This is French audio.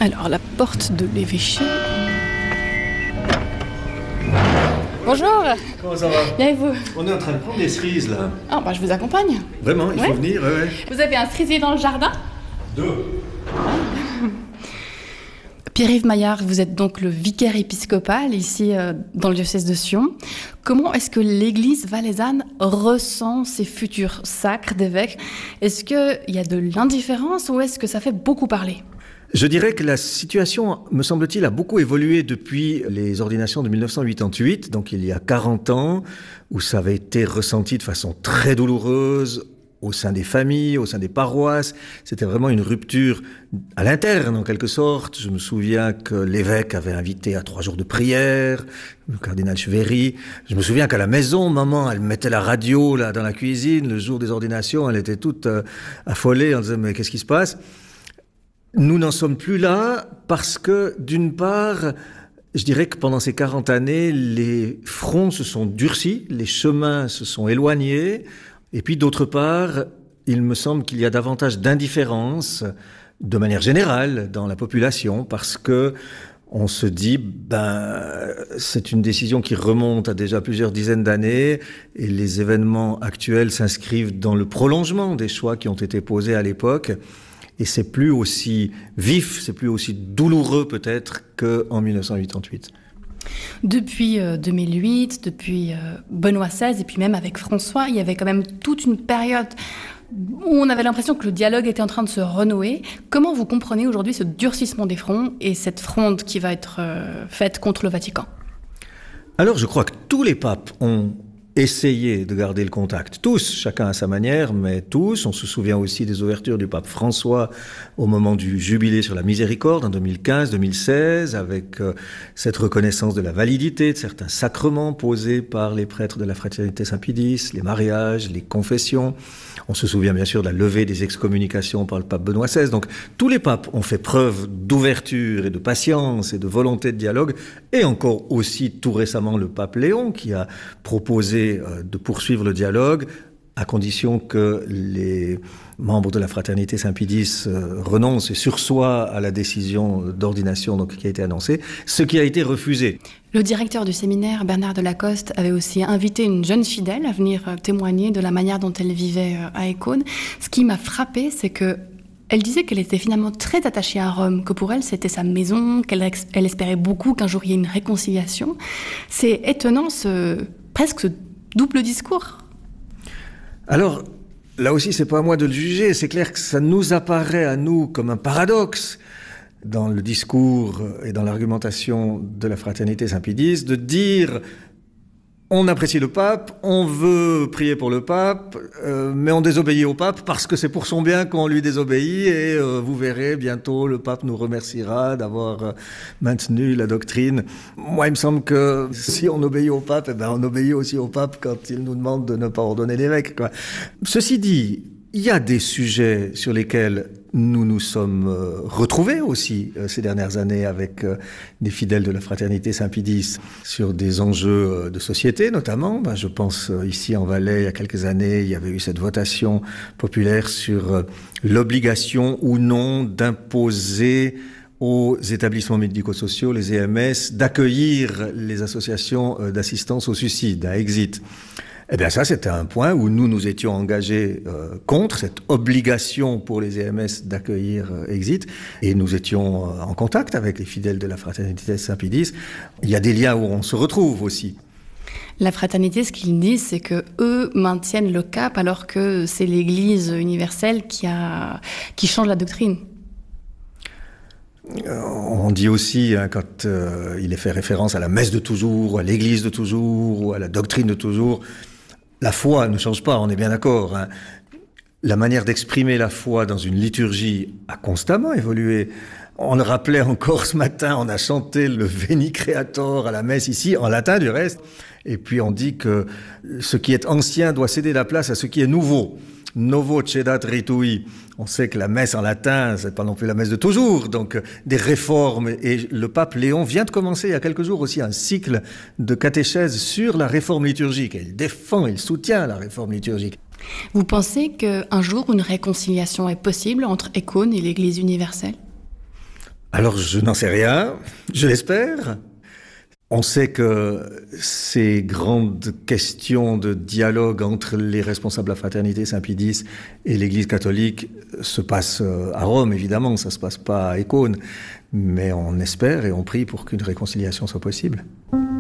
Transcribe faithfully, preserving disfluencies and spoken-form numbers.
Alors, la porte de l'évêché... Bonjour. Comment ça va? Bien et vous? On est en train de prendre des cerises là. Ah bah je vous accompagne. Vraiment, il ouais. faut venir, ouais, ouais. Vous avez un cerisier dans le jardin? Deux. Pierre-Yves Maillard, vous êtes donc le vicaire épiscopal ici euh, dans le diocèse de Sion. Comment est-ce que l'église valaisanne ressent ses futurs sacres d'évêques? Est-ce qu'il y a de l'indifférence ou est-ce que ça fait beaucoup parler? Je dirais que la situation, me semble-t-il, a beaucoup évolué depuis les ordinations de mille neuf cent quatre-vingt-huit, donc il y a quarante ans, où ça avait été ressenti de façon très douloureuse au sein des familles, au sein des paroisses. C'était vraiment une rupture à l'interne, en quelque sorte. Je me souviens que l'évêque avait invité à trois jours de prière, le cardinal Cheverry. Je me souviens qu'à la maison, maman, elle mettait la radio là dans la cuisine. Le jour des ordinations, elle était toute euh, affolée. On disait, mais qu'est-ce qui se passe? Nous n'en sommes plus là parce que, d'une part, je dirais que pendant ces quarante années, les fronts se sont durcis, les chemins se sont éloignés, et puis d'autre part, il me semble qu'il y a davantage d'indifférence, de manière générale, dans la population, parce que on se dit, ben, c'est une décision qui remonte à déjà plusieurs dizaines d'années, et les événements actuels s'inscrivent dans le prolongement des choix qui ont été posés à l'époque. Et c'est plus aussi vif, c'est plus aussi douloureux peut-être qu'en mille neuf cent quatre-vingt-huit. Depuis euh, deux mille huit, depuis euh, Benoît seize, et puis même avec François, il y avait quand même toute une période où on avait l'impression que le dialogue était en train de se renouer. Comment vous comprenez aujourd'hui ce durcissement des fronts et cette fronde qui va être euh, faite contre le Vatican? Alors je crois que tous les papes ont essayer de garder le contact. Tous, chacun à sa manière, mais tous. On se souvient aussi des ouvertures du pape François au moment du jubilé sur la miséricorde en deux mille quinze deux mille seize, avec euh, cette reconnaissance de la validité de certains sacrements posés par les prêtres de la Fraternité Saint-Pédis, les mariages, les confessions. On se souvient bien sûr de la levée des excommunications par le pape Benoît seize. Donc tous les papes ont fait preuve d'ouverture et de patience et de volonté de dialogue, et encore aussi tout récemment le pape Léon qui a proposé de poursuivre le dialogue à condition que les membres de la Fraternité Saint-Pédis renoncent et sursoient à la décision d'ordination donc, qui a été annoncée, ce qui a été refusé. Le directeur du séminaire, Bernard Delacoste, avait aussi invité une jeune fidèle à venir témoigner de la manière dont elle vivait à Écône. Ce qui m'a frappée, c'est que elle disait qu'elle était finalement très attachée à Rome, que pour elle c'était sa maison, qu'elle elle espérait beaucoup qu'un jour il y ait une réconciliation. C'est étonnant, ce, presque ce double discours. Alors, là aussi, c'est pas à moi de le juger. C'est clair que ça nous apparaît à nous comme un paradoxe dans le discours et dans l'argumentation de la Fraternité Saint-Pédis de dire on apprécie le pape, on veut prier pour le pape, euh, mais on désobéit au pape parce que c'est pour son bien qu'on lui désobéit et euh, vous verrez, bientôt le pape nous remerciera d'avoir euh, maintenu la doctrine. Moi, il me semble que si on obéit au pape, eh ben, on obéit aussi au pape quand il nous demande de ne pas ordonner l'évêque, quoi. Ceci dit, il y a des sujets sur lesquels nous nous sommes euh, retrouvés aussi euh, ces dernières années avec euh, des fidèles de la Fraternité Saint-Pédis sur des enjeux euh, de société notamment. Ben, je pense euh, ici en Valais, il y a quelques années, il y avait eu cette votation populaire sur euh, l'obligation ou non d'imposer aux établissements médico-sociaux, les E M S, d'accueillir les associations euh, d'assistance au suicide, à Exit. Eh bien ça, c'était un point où nous nous étions engagés euh, contre cette obligation pour les E M S d'accueillir euh, Exit, et nous étions euh, en contact avec les fidèles de la Fraternité Saint-Pédis. Il y a des liens où on se retrouve aussi. La fraternité, ce qu'ils disent, c'est que eux maintiennent le cap alors que c'est l'Église universelle qui a qui change la doctrine. On dit aussi, hein, quand euh, il est fait référence à la messe de toujours, à l'Église de toujours, ou à la doctrine de toujours, la foi ne change pas, on est bien d'accord. Hein. La manière d'exprimer la foi dans une liturgie a constamment évolué. On le rappelait encore ce matin, on a chanté le Veni Creator à la messe ici, en latin du reste. Et puis on dit que ce qui est ancien doit céder la place à ce qui est nouveau. Novo cedat ritui. On sait que la messe en latin, c'est pas non plus la messe de toujours, donc des réformes. Et le pape Léon vient de commencer il y a quelques jours aussi un cycle de catéchèse sur la réforme liturgique. Et il défend, il soutient la réforme liturgique. Vous pensez qu'un jour une réconciliation est possible entre Écône et l'Église universelle ? Alors, je n'en sais rien, je l'espère. On sait que ces grandes questions de dialogue entre les responsables de la fraternité Saint-Pédis et l'Église catholique se passent à Rome, évidemment, ça ne se passe pas à Écône. Mais on espère et on prie pour qu'une réconciliation soit possible.